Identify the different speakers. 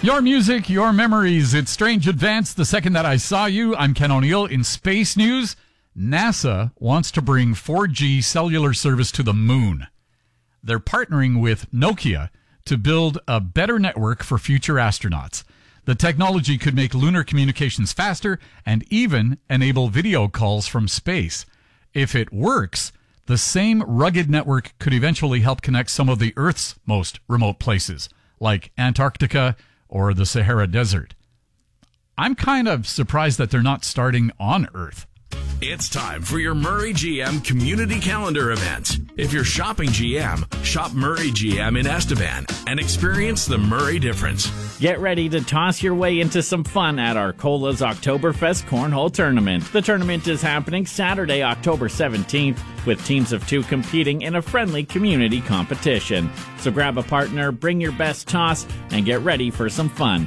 Speaker 1: Your music, your memories. It's Strange Advance, the second that I saw you. I'm Ken O'Neill. In space news, NASA wants to bring 4G cellular service to the moon. They're partnering with Nokia to build a better network for future astronauts. The technology could make lunar communications faster and even enable video calls from space. If it works, the same rugged network could eventually help connect some of the Earth's most remote places, like Antarctica or the Sahara Desert. I'm kind of surprised that they're not starting on Earth.
Speaker 2: It's time for your Murray GM Community Calendar event. If you're shopping GM, shop Murray GM in Estevan and experience the Murray difference.
Speaker 3: Get ready to toss your way into some fun at Arcola's Oktoberfest Cornhole Tournament. The tournament is happening Saturday, October 17th, with teams of 2 competing in a friendly community competition. So grab a partner, bring your best toss, and get ready for some fun.